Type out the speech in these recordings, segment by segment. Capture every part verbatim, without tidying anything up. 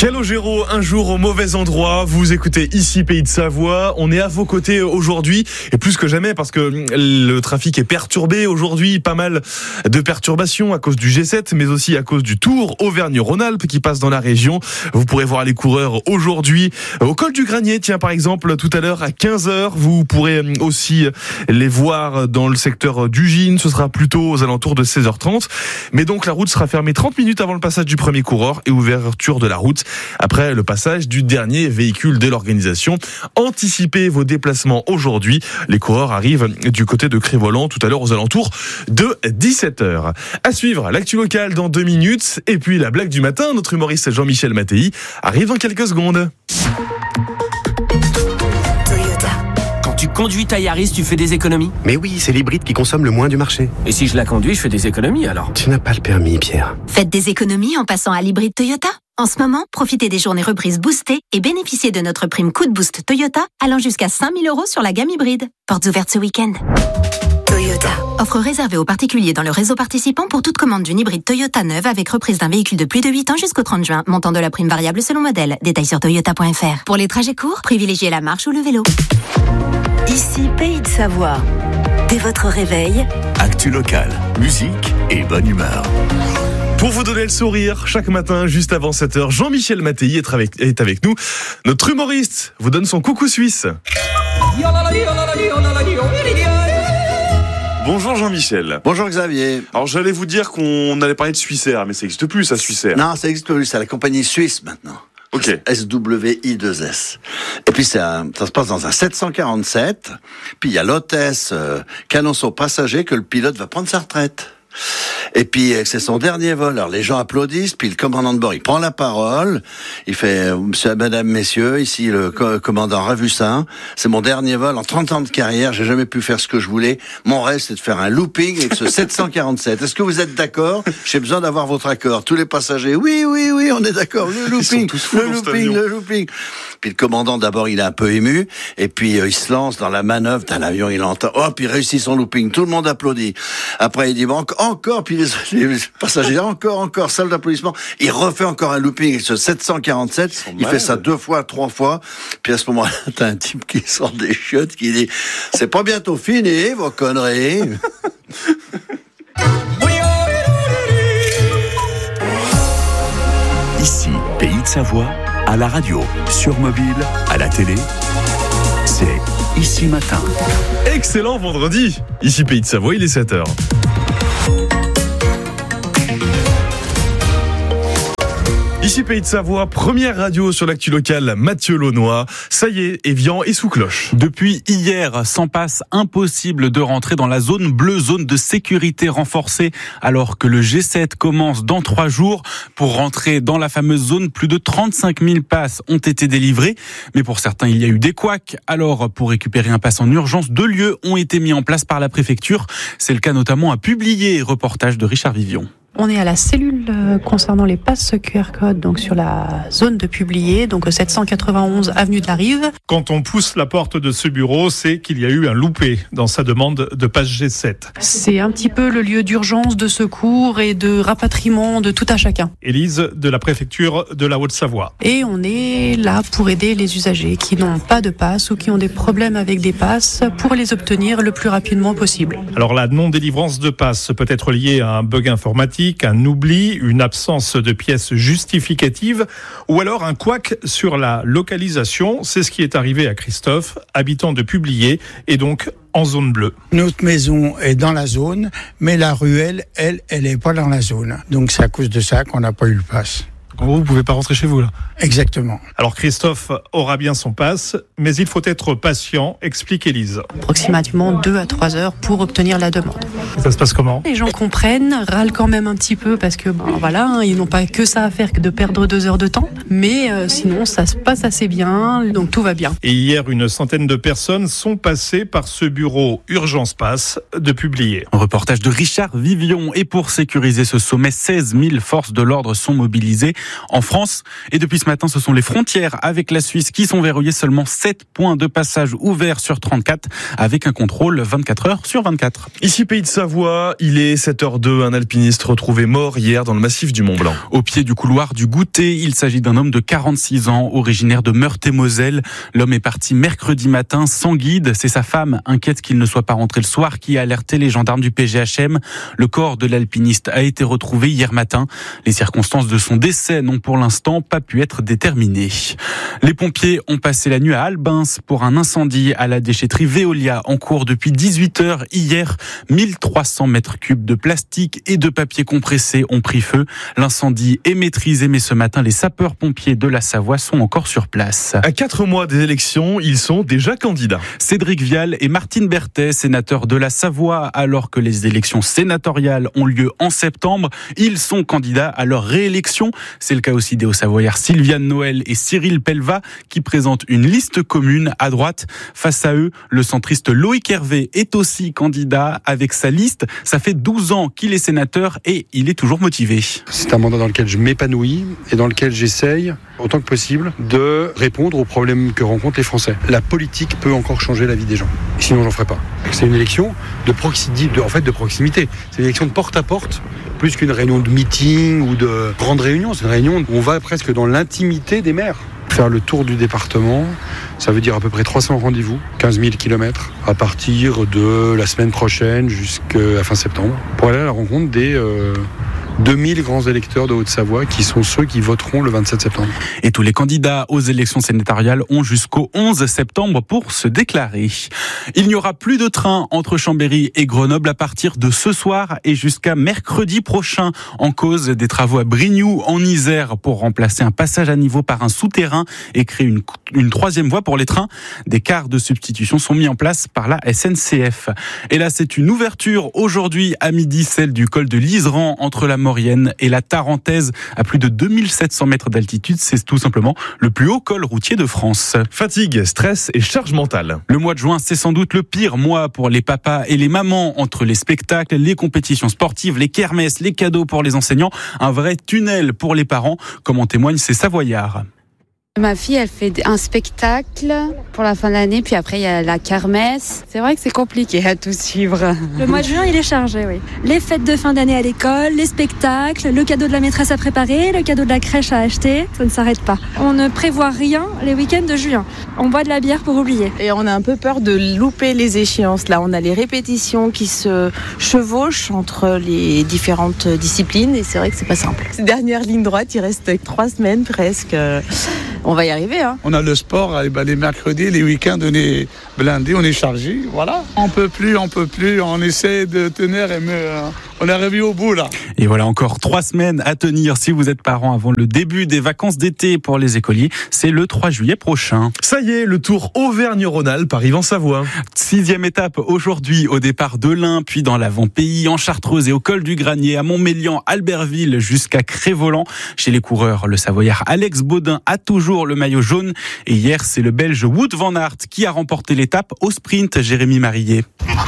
Calogero, un jour au mauvais endroit. Vous écoutez ici Pays de Savoie. On est à vos côtés aujourd'hui et plus que jamais parce que le trafic est perturbé aujourd'hui. Pas mal de perturbations à cause du G sept, mais aussi à cause du Tour Auvergne-Rhône-Alpes qui passe dans la région. Vous pourrez voir les coureurs aujourd'hui au col du Granier. Tiens, par exemple, tout à l'heure à quinze heures. Vous pourrez aussi les voir dans le secteur d'Ugine. Ce sera plutôt aux alentours de seize heures trente. Mais donc la route sera fermée trente minutes avant le passage du premier coureur et ouverture de la route après le passage du dernier véhicule de l'organisation. Anticipez vos déplacements aujourd'hui. Les coureurs arrivent du côté de Crévolant tout à l'heure aux alentours de dix-sept heures. À suivre, l'actu locale dans deux minutes. Et puis la blague du matin, notre humoriste Jean-Michel Mattei arrive dans quelques secondes. Quand tu conduis ta Yaris, tu fais des économies ? Mais oui, c'est l'hybride qui consomme le moins du marché. Et si je la conduis, je fais des économies alors ? Tu n'as pas le permis, Pierre. Faites des économies en passant à l'hybride Toyota. En ce moment, profitez des journées reprises boostées et bénéficiez de notre prime coup de boost Toyota allant jusqu'à cinq mille euros sur la gamme hybride. Portes ouvertes ce week-end. Toyota. Offre réservée aux particuliers dans le réseau participant pour toute commande d'une hybride Toyota neuve avec reprise d'un véhicule de plus de huit ans jusqu'au trente juin. Montant de la prime variable selon modèle. Détails sur toyota point f r. Pour les trajets courts, privilégiez la marche ou le vélo. Ici Pays de Savoie. Dès votre réveil, actu locale, musique et bonne humeur. Pour vous donner le sourire, chaque matin, juste avant sept heures, Jean-Michel Mattei est avec, est avec nous. Notre humoriste vous donne son coucou suisse. Bonjour Jean-Michel. Bonjour Xavier. Alors j'allais vous dire qu'on allait parler de Suissair, mais ça n'existe plus ça, Suissair. Non, ça n'existe plus, c'est la compagnie suisse maintenant. Ok. S W I deux S. Et puis ça, ça se passe dans un sept cent quarante-sept. Puis il y a l'hôtesse euh, qui annonce aux passagers que le pilote va prendre sa retraite. Et puis c'est son dernier vol. Alors les gens applaudissent, puis le commandant de bord, il prend la parole, il fait monsieur, madame, messieurs, ici le co- commandant Ravussin, c'est mon dernier vol en trente ans de carrière, j'ai jamais pu faire ce que je voulais. Mon rêve c'est de faire un looping avec ce sept cent quarante-sept. Est-ce que vous êtes d'accord ? J'ai besoin d'avoir votre accord. Tous les passagers, oui, oui, oui, on est d'accord. Le looping, le looping, le looping. Puis le commandant d'abord il est un peu ému, et puis euh, il se lance dans la manœuvre, dans l'avion il entend, hop, il réussit son looping, tout le monde applaudit. Après il dit bon, encore, puis les, les passagers, encore, encore, salle d'applaudissement. Il refait encore un looping avec ce sept cent quarante-sept, il fait ça deux fois, trois fois, puis à ce moment-là, t'as un type qui sort des chiottes qui dit, c'est pas bientôt fini, vos conneries. Ici, Pays de Savoie, à la radio, sur mobile, à la télé, c'est Ici Matin. Excellent vendredi. Ici Pays de Savoie, il est sept heures. Ici Pays de Savoie, première radio sur l'actu locale, Mathieu Launois. Ça y est, Évian est sous cloche. Depuis hier, sans passe, impossible de rentrer dans la zone bleue, zone de sécurité renforcée, alors que le G sept commence dans trois jours. Pour rentrer dans la fameuse zone, plus de trente-cinq mille passes ont été délivrées. Mais pour certains, il y a eu des couacs. Alors, pour récupérer un pass en urgence, deux lieux ont été mis en place par la préfecture. C'est le cas notamment à Publier, reportage de Richard Vivion. On est à la cellule euh, concernant les passes Q R code, donc sur la zone de Publier, donc au sept cent quatre-vingt-onze avenue de la Rive. Quand on pousse la porte de ce bureau, c'est qu'il y a eu un loupé dans sa demande de passe G sept. C'est un petit peu le lieu d'urgence, de secours et de rapatriement de tout à chacun. Élise de la préfecture de la Haute-Savoie. Et on est là pour aider les usagers qui n'ont pas de passe ou qui ont des problèmes avec des passes pour les obtenir le plus rapidement possible. Alors la non-délivrance de passe peut être liée à un bug informatique, un oubli, une absence de pièces justificatives ou alors un couac sur la localisation. C'est ce qui est arrivé à Christophe, habitant de Publier et donc en zone bleue. Notre maison est dans la zone, mais la ruelle, elle, elle est pas dans la zone. Donc c'est à cause de ça qu'on n'a pas eu le pass. En gros, vous pouvez pas rentrer chez vous, là. Exactement. Alors, Christophe aura bien son pass, mais il faut être patient, explique Élise. Approximativement deux à trois heures pour obtenir la demande. Ça se passe comment ? Les gens comprennent, râlent quand même un petit peu parce que, bon, voilà, hein, ils n'ont pas que ça à faire que de perdre deux heures de temps. Mais euh, sinon, ça se passe assez bien, donc tout va bien. Et hier, une centaine de personnes sont passées par ce bureau Urgence Pass de Publier. Un reportage de Richard Vivion. Et pour sécuriser ce sommet, seize mille forces de l'ordre sont mobilisées. en France. Et depuis ce matin, ce sont les frontières avec la Suisse qui sont verrouillées. Seulement sept points de passage ouverts sur trente-quatre avec un contrôle vingt-quatre heures sur vingt-quatre. Ici, Pays de Savoie, il est sept heures zéro deux. Un alpiniste retrouvé mort hier dans le massif du Mont-Blanc. Au pied du couloir du Goûter, il s'agit d'un homme de quarante-six ans, originaire de Meurthe-et-Moselle. L'homme est parti mercredi matin sans guide. C'est sa femme, inquiète qu'il ne soit pas rentré le soir, qui a alerté les gendarmes du P G H M. Le corps de l'alpiniste a été retrouvé hier matin. Les circonstances de son décès n'ont pour l'instant pas pu être déterminées. Les pompiers ont passé la nuit à Albins pour un incendie à la déchetterie Veolia en cours depuis dix-huit heures hier. mille trois cents mètres cubes de plastique et de papier compressé ont pris feu. L'incendie est maîtrisé, mais ce matin, les sapeurs-pompiers de la Savoie sont encore sur place. À quatre mois des élections, ils sont déjà candidats. Cédric Vial et Martine Berthet, sénateurs de la Savoie, alors que les élections sénatoriales ont lieu en septembre, ils sont candidats à leur réélection. C'est le cas aussi des Hauts-Savoyards Sylviane Noël et Cyril Pelva, qui présentent une liste commune à droite. Face à eux, le centriste Loïc Hervé est aussi candidat avec sa liste. Ça fait douze ans qu'il est sénateur et il est toujours motivé. C'est un mandat dans lequel je m'épanouis et dans lequel j'essaye, autant que possible, de répondre aux problèmes que rencontrent les Français. La politique peut encore changer la vie des gens. Sinon, j'en ferai pas. C'est une élection de proximité, de, en fait, de proximité. C'est une élection de porte à porte, plus qu'une réunion de meeting ou de grande réunion. C'est une réunion où on va presque dans l'intimité des maires. Faire le tour du département, ça veut dire à peu près trois cents rendez-vous, quinze mille kilomètres, à partir de la semaine prochaine jusqu'à fin septembre, pour aller à la rencontre des euh, deux mille grands électeurs de Haute-Savoie qui sont ceux qui voteront le vingt-sept septembre. Et tous les candidats aux élections sénatoriales ont jusqu'au onze septembre pour se déclarer. Il n'y aura plus de train entre Chambéry et Grenoble à partir de ce soir et jusqu'à mercredi prochain, en cause des travaux à Brignoux en Isère pour remplacer un passage à niveau par un souterrain et créer une, une troisième voie pour les trains. Des cars de substitution sont mis en place par la S N C F. Et là, c'est une ouverture aujourd'hui à midi, celle du col de l'Iseran entre la Maurienne et la Tarentaise à plus de deux mille sept cents mètres d'altitude. C'est tout simplement le plus haut col routier de France. Fatigue, stress et charge mentale. Le mois de juin, c'est sans doute le pire mois pour les papas et les mamans, entre les spectacles, les compétitions sportives, les kermesses, les cadeaux pour les enseignants. Un vrai tunnel pour les parents, comme en témoignent ces Savoyards. Ma fille, elle fait un spectacle pour la fin de l'année, puis après il y a la kermesse. C'est vrai que c'est compliqué à tout suivre. Le mois de juin, il est chargé, oui. Les fêtes de fin d'année à l'école, les spectacles, le cadeau de la maîtresse à préparer, le cadeau de la crèche à acheter, ça ne s'arrête pas. On ne prévoit rien les week-ends de juin. On boit de la bière pour oublier. Et on a un peu peur de louper les échéances. Là, on a les répétitions qui se chevauchent entre les différentes disciplines et c'est vrai que c'est pas simple. Ces dernières lignes droites, il reste trois semaines presque. On va y arriver. Hein. On a le sport, eh ben, les mercredis, les week-ends, on est blindé, on est chargé. Voilà. On peut plus, on peut plus. On essaie de tenir et mais, euh, on est arrivé au bout là. Et voilà encore trois semaines à tenir si vous êtes parent avant le début des vacances d'été pour les écoliers. C'est le trois juillet prochain. Ça y est, le tour Auvergne-Rhône-Alpes arrive en Savoie. Sixième étape aujourd'hui au départ de l'Ain, puis dans l'avant-pays, en Chartreuse et au col du Granier, à Montmélian, Albertville jusqu'à Crévolant. Chez les coureurs, le Savoyard Alex Baudin a toujours le maillot jaune. Et hier, c'est le Belge Wout van Aert qui a remporté l'étape au sprint. Jérémy Marillet.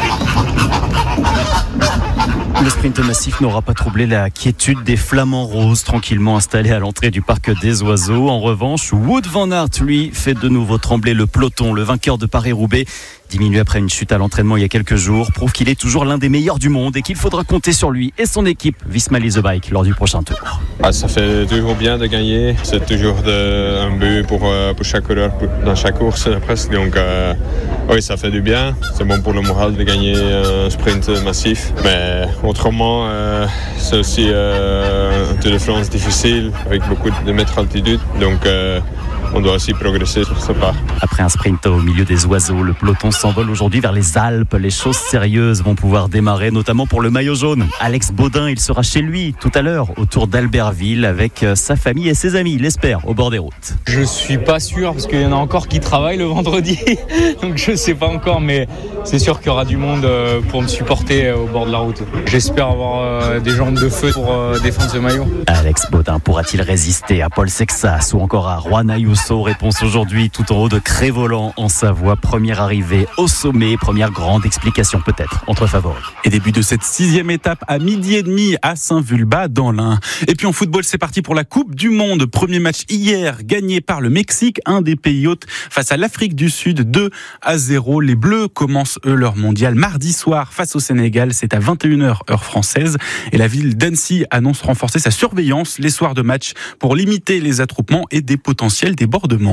Le sprint massif n'aura pas troublé la quiétude des flamants roses tranquillement installés à l'entrée du parc des oiseaux. En revanche, Wout van Aert, lui, fait de nouveau trembler le peloton. Le vainqueur de Paris-Roubaix, diminué après une chute à l'entraînement il y a quelques jours, prouve qu'il est toujours l'un des meilleurs du monde et qu'il faudra compter sur lui et son équipe Visma Lease Bike lors du prochain tour. Ah, ça fait toujours bien de gagner. C'est toujours de, un but pour, pour chaque coureur dans chaque course presque. Donc euh, oui, ça fait du bien. C'est bon pour le moral de gagner un sprint massif. Mais autrement, euh, c'est aussi euh, un Tour de France difficile avec beaucoup de mètres d'altitude. Donc euh, on doit aussi progresser sur ce part. Après un sprint au milieu des oiseaux, le peloton s'envole aujourd'hui vers les Alpes. Les choses sérieuses vont pouvoir démarrer, notamment pour le maillot jaune. Alex Baudin, il sera chez lui tout à l'heure, autour d'Albertville, avec sa famille et ses amis, il l'espère, au bord des routes. Je suis pas sûr, parce qu'il y en a encore qui travaillent le vendredi, donc je sais pas encore, mais c'est sûr qu'il y aura du monde pour me supporter au bord de la route. J'espère avoir des jambes de feu pour défendre ce maillot. Alex Baudin pourra-t-il résister à Paul Sexas ou encore à Juan Ayuso saut. Réponse aujourd'hui tout en haut de Crévolant en Savoie. Première arrivée au sommet, première grande explication peut-être entre favoris. Et début de cette sixième étape à midi et demi à Saint-Vulbas dans l'Ain. Et puis en football, c'est parti pour la Coupe du Monde. Premier match hier, gagné par le Mexique, un des pays hôtes face à l'Afrique du Sud, deux à zéro. Les Bleus commencent eux leur mondial mardi soir face au Sénégal. C'est à vingt et une heures heure française. Et la ville d'Annecy annonce renforcer sa surveillance les soirs de match pour limiter les attroupements et des potentiels débordements.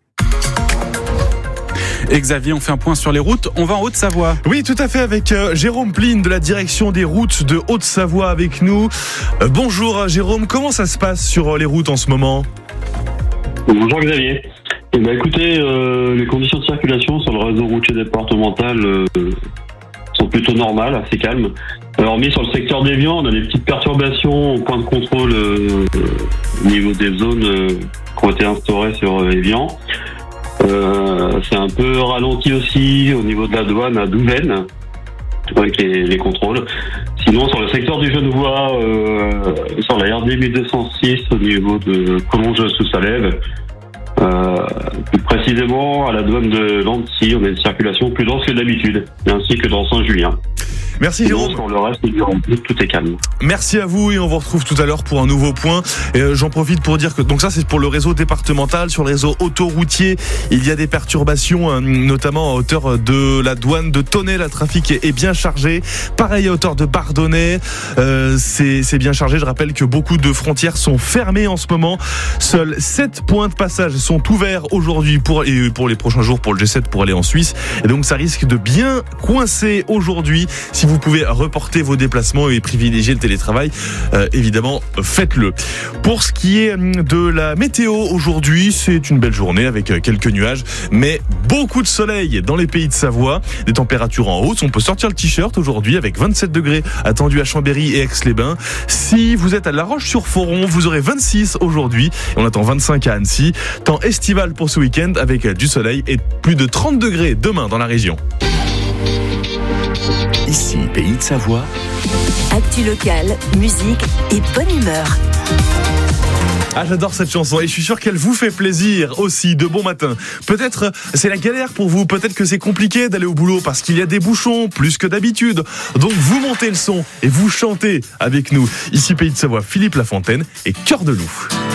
Et Xavier, on fait un point sur les routes. On va en Haute-Savoie. Oui, tout à fait, avec euh, Jérôme Pline de la direction des routes de Haute-Savoie avec nous. Euh, bonjour Jérôme, comment ça se passe sur les routes en ce moment ? Bonjour Xavier. Eh ben, écoutez, euh, les conditions de circulation sur le réseau routier départemental euh, sont plutôt normales, assez calmes. Alors, hormis sur le secteur d'Évian, on a des petites perturbations au point de contrôle euh, au niveau des zones euh, qui ont été instaurées sur euh, Évian. Euh, c'est un peu ralenti aussi au niveau de la douane à Douvaine avec les, les contrôles. Sinon, sur le secteur du Genevois, euh, sur la R D mille deux cent six au niveau de Collonges-sous-Salève, euh, plus précisément à la douane de Lancy, on a une circulation plus dense que d'habitude, ainsi que dans Saint-Julien. Merci Jérôme. Sur le reste du rempli, tout est calme. Merci à vous et on vous retrouve tout à l'heure pour un nouveau point. Et euh, j'en profite pour dire que donc ça c'est pour le réseau départemental. Sur le réseau autoroutier, il y a des perturbations, hein, notamment à hauteur de la douane de Tonnay. Le trafic est, est bien chargé. Pareil à hauteur de Bardonnay, euh, c'est, c'est bien chargé. Je rappelle que beaucoup de frontières sont fermées en ce moment. Seuls sept points de passage sont ouverts aujourd'hui pour et pour les prochains jours pour le G sept pour aller en Suisse. Et donc ça risque de bien coincer aujourd'hui. Si vous pouvez reporter vos déplacements et privilégier le télétravail, euh, évidemment, faites-le. Pour ce qui est de la météo aujourd'hui, c'est une belle journée avec quelques nuages, mais beaucoup de soleil dans les pays de Savoie. Des températures en hausse. On peut sortir le t-shirt aujourd'hui avec vingt-sept degrés attendus à Chambéry et Aix-les-Bains. Si vous êtes à La Roche-sur-Foron, vous aurez vingt-six aujourd'hui. On attend vingt-cinq à Annecy. Temps estival pour ce week-end avec du soleil et plus de trente degrés demain dans la région. Ici, Pays de Savoie. Actu locale, musique et bonne humeur. Ah, j'adore cette chanson et je suis sûr qu'elle vous fait plaisir aussi de bon matin. Peut-être c'est la galère pour vous, peut-être que c'est compliqué d'aller au boulot parce qu'il y a des bouchons plus que d'habitude. Donc vous montez le son et vous chantez avec nous. Ici Pays de Savoie, Philippe Lafontaine et Cœur de Loup.